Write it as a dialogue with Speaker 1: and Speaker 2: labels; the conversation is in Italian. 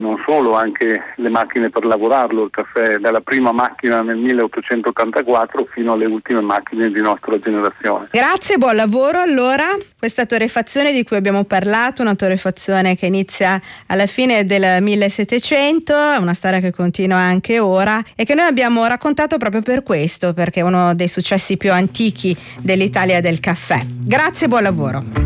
Speaker 1: non solo, anche le macchine per lavorarlo, il caffè, dalla prima macchina nel 1884 fino alle ultime macchine di nostra generazione.
Speaker 2: Grazie, buon lavoro. Allora, questa torrefazione di cui abbiamo parlato, una torrefazione che inizia alla fine del 1700, è una storia che continua anche ora e che noi abbiamo raccontato proprio per questo, perché è uno dei successi più antichi dell'Italia del caffè. Grazie, buon lavoro.